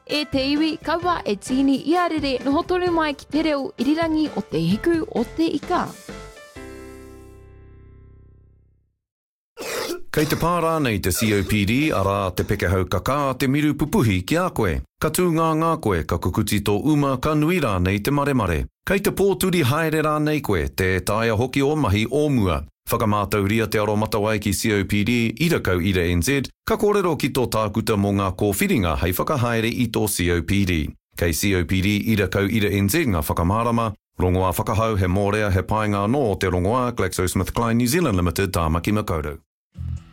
E te iwi, kaua e tini I arere noho tonu mai ki te reo irirangi o te hiku o te ika. Kei te pārā nei te COPD ara te pekehau kaka te miru pupuhi ki a koe. Ka tū ngā koe ka kukuti tō uma ka nui rā nei te maremare. Kei te pōturi haere rā nei koe te taia hoki o mahi o mua. Whakamātauria te aro matawai ki COPD ira kau ira NZ, ka kōrero ki tō tākuta mō ngā kōwhiringa hei whakahaere I tō COPD. Kei COPD ira kau ira NZ ngā whakamārama, rongoā whakahau he mōrea he paenga no o te rongoā GlaxoSmithKline New Zealand Limited tāmaki makaurau.